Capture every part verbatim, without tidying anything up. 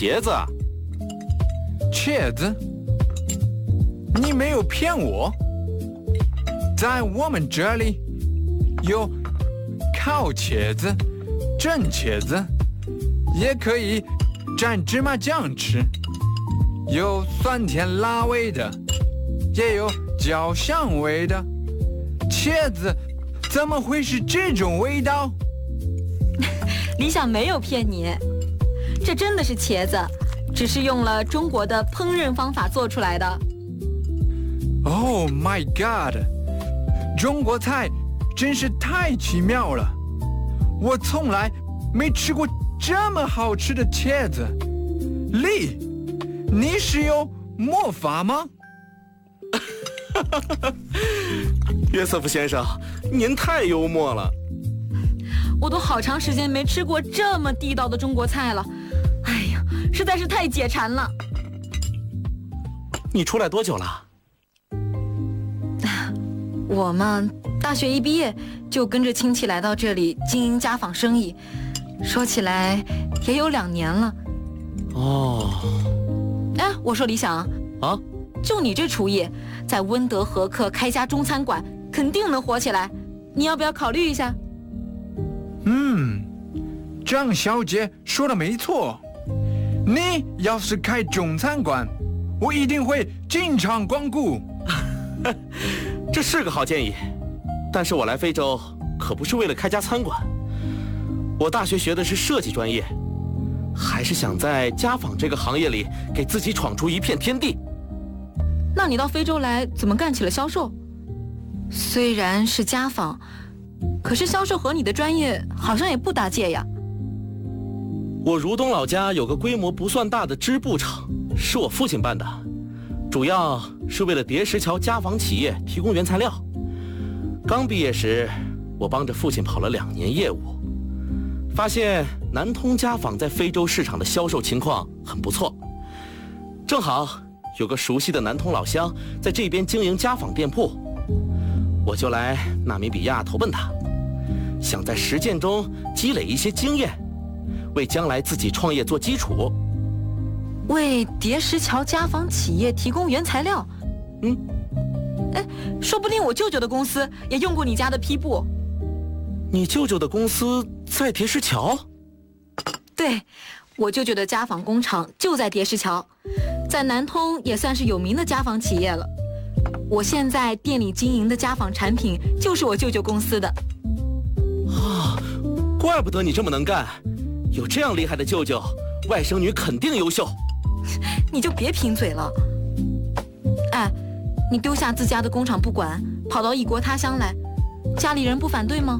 茄子。 茄子？你没有骗我。在我们这里有烤茄子、蒸茄子，也可以蘸芝麻酱吃，有酸甜辣味的，也有焦香味的。茄子怎么会是这种味道？ 理想没有骗你，这真的是茄子，只是用了中国的烹饪方法做出来的。 Oh my god！ 中国菜真是太奇妙了，我从来没吃过这么好吃的茄子。丽，你是有魔法吗？ 约瑟夫先生，您太幽默了。 我都好长时间没吃过这么地道的中国菜了，哎呀，实在是太解馋了。 你出来多久了？ 我嘛，大学一毕业就跟着亲戚来到这里经营家纺生意，说起来也有两年了。 哦。 哎，我说理想啊， 就你这厨艺，在温德和克开家中餐馆肯定能火起来，你要不要考虑一下？ 嗯，张小姐说的没错，你要是开中餐馆，我一定会经常光顾。 这是个好建议，但是我来非洲可不是为了开家餐馆，我大学学的是设计专业，还是想在家纺这个行业里给自己闯出一片天地。 那你到非洲来怎么干起了销售？虽然是家纺，可是销售和你的专业好像也不搭界呀。 我如东老家有个规模不算大的织布厂，是我父亲办的，主要是为了叠石桥家纺企业提供原材料。刚毕业时，我帮着父亲跑了两年业务，发现南通家纺在非洲市场的销售情况很不错。正好有个熟悉的南通老乡在这边经营家纺店铺，我就来纳米比亚投奔他，想在实践中积累一些经验，为将来自己创业做基础。 为叠石桥家纺企业提供原材料？ 嗯， 哎，说不定我舅舅的公司也用过你家的坯布。 你舅舅的公司在叠石桥？ 对，我舅舅的家纺工厂就在叠石桥，在南通也算是有名的家纺企业了。我现在店里经营的家纺产品就是我舅舅公司的。 啊，怪不得你这么能干，有这样厉害的舅舅，外甥女肯定优秀。 你就别贫嘴了。哎，你丢下自家的工厂不管，跑到异国他乡来，家里人不反对吗？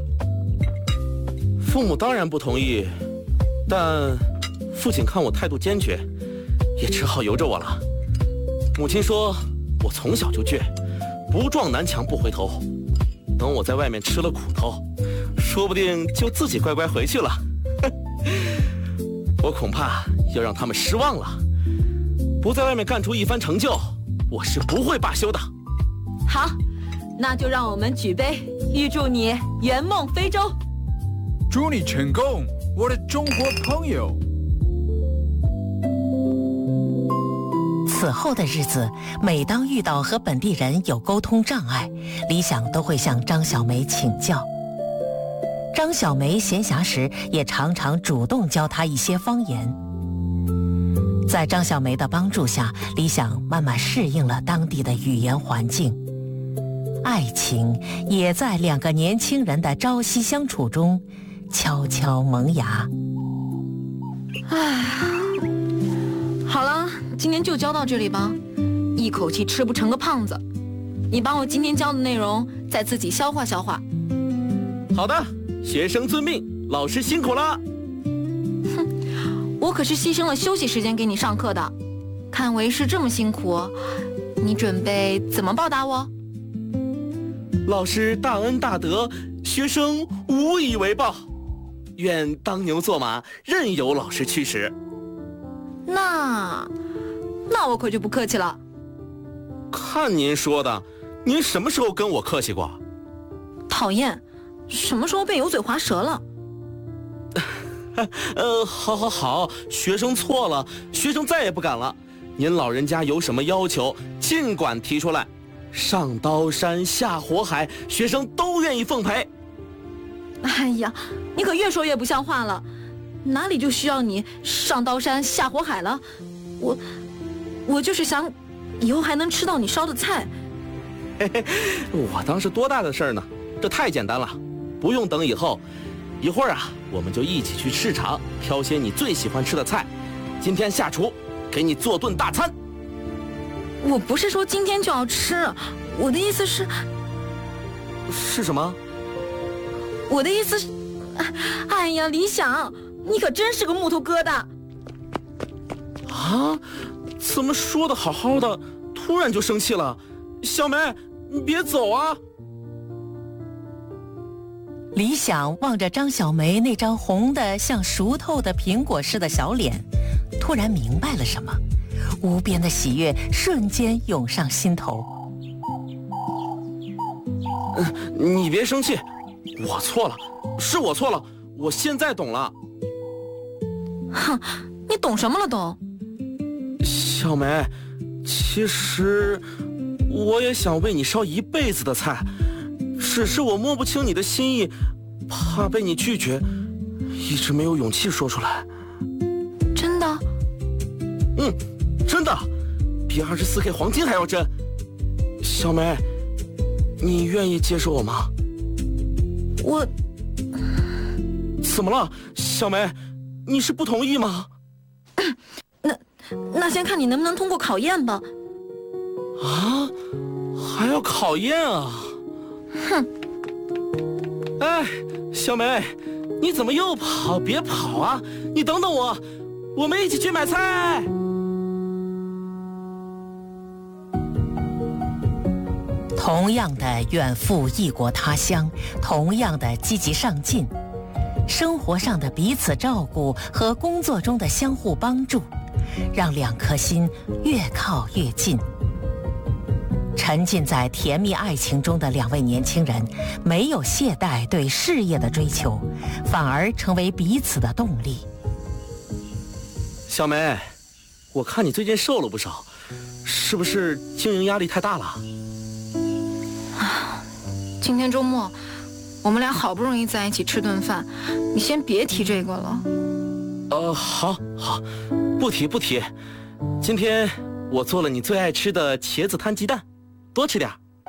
父母当然不同意，但父亲看我态度坚决，也只好由着我了。母亲说我从小就倔，不撞南墙不回头，等我在外面吃了苦头，说不定就自己乖乖回去了。我恐怕要让他们失望了，不在外面干出一番成就，我是不会罢休的。 好，那就让我们举杯，预祝你圆梦非洲。 祝你成功，我的中国朋友。 此后的日子，每当遇到和本地人有沟通障碍，李想都会向张小梅请教。张小梅闲暇时也常常主动教她一些方言。在张小梅的帮助下，李想慢慢适应了当地的语言环境，爱情也在两个年轻人的朝夕相处中悄悄萌芽。 唉，好了，今天就教到这里吧，一口气吃不成个胖子。你把我今天教的内容再自己消化消化。 好的，学生遵命，老师辛苦了。 哼，我可是牺牲了休息时间给你上课的，看为师这么辛苦，你准备怎么报答我？ 老师大恩大德，学生无以为报，愿当牛做马，任由老师驱使。 那那我可就不客气了。 看您说的，您什么时候跟我客气过？ 讨厌，什么时候变油嘴滑舌了？ 呃，好好好，学生错了，学生再也不敢了。您老人家有什么要求，尽管提出来，上刀山下火海，学生都愿意奉陪。 哎呀，你可越说越不像话了，哪里就需要你上刀山下火海了？我，我就是想，以后还能吃到你烧的菜。 嘿嘿，我当是多大的事儿呢？这太简单了，不用等以后。一会儿啊，我们就一起去市场挑些你最喜欢吃的菜。今天下厨，给你做顿大餐。 我不是说今天就要吃，我的意思是…… 是什么？ 我的意思是……哎呀，李想，你可真是个木头疙瘩！ 啊？怎么说的好好的，突然就生气了？小梅，你别走啊！ 李想望着张小梅那张红的像熟透的苹果似的小脸，突然明白了什么，无边的喜悦瞬间涌上心头。 嗯，你别生气，我错了，是我错了，我现在懂了。 哼，你懂什么了都？ 小梅，其实我也想为你烧一辈子的菜，只是我摸不清你的心意，怕被你拒绝，一直没有勇气说出来。 真的？ 嗯，真的，比二十四 K 黄金还要真。小梅，你愿意接受我吗？ 我…… 怎么了，小梅？你是不同意吗？ 那那先看你能不能通过考验吧。 啊，还要考验啊？ 哼！ 哎，小梅，你怎么又跑？别跑啊！你等等我，我们一起去买菜。 同样的远赴异国他乡，同样的积极上进，生活上的彼此照顾和工作中的相互帮助，让两颗心越靠越近。沉浸在甜蜜爱情中的两位年轻人，没有懈怠对事业的追求，反而成为彼此的动力。 小梅，我看你最近瘦了不少，是不是经营压力太大了？ 今天周末，我们俩好不容易在一起吃顿饭，你先别提这个了。 呃，好，好，不提不提。今天我做了你最爱吃的茄子摊鸡蛋，多吃点。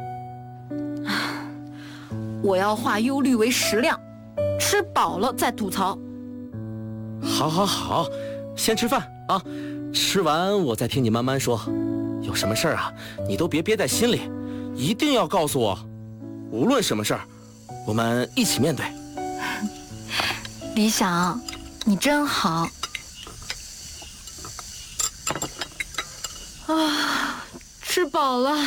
我要化忧虑为食量，吃饱了再吐槽。 好，好，好，先吃饭啊，吃完我再听你慢慢说。有什么事儿啊，你都别憋在心里，一定要告诉我。无论什么事儿，我们一起面对。 李想，你真好。啊，吃饱了。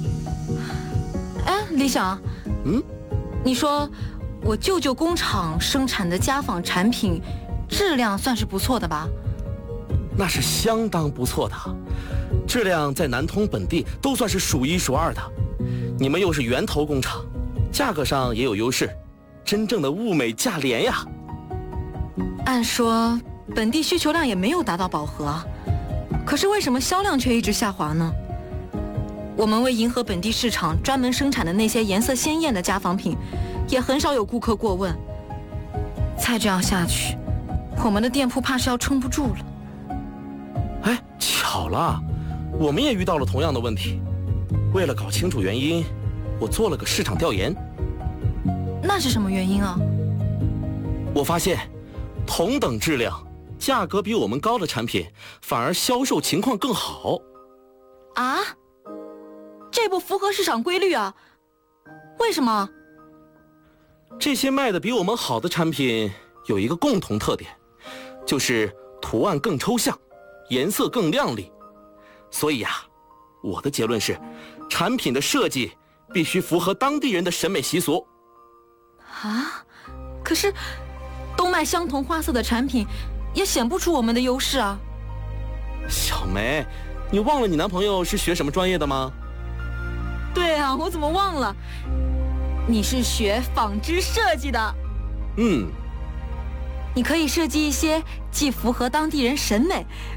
哎，李想， 嗯， 你说我舅舅工厂生产的家纺产品，质量算是不错的吧？ 那是相当不错的，质量在南通本地都算是数一数二的。你们又是源头工厂，价格上也有优势，真正的物美价廉呀。 按说本地需求量也没有达到饱和啊，可是为什么销量却一直下滑呢？我们为迎合本地市场专门生产的那些颜色鲜艳的家纺品，也很少有顾客过问。再这样下去，我们的店铺怕是要撑不住了。 哎，巧了，我们也遇到了同样的问题。为了搞清楚原因，我做了个市场调研。 那是什么原因啊？ 我发现，同等质量、价格比我们高的产品，反而销售情况更好。 啊？这不符合市场规律啊！为什么？ 这些卖的比我们好的产品有一个共同特点，就是图案更抽象，颜色更亮丽。所以呀、啊，我的结论是，产品的设计必须符合当地人的审美习俗。 啊？可是，都卖相同花色的产品，也显不出我们的优势啊。 小梅，你忘了你男朋友是学什么专业的吗？ 对啊，我怎么忘了？你是学纺织设计的。 嗯。 你可以设计一些既符合当地人审美，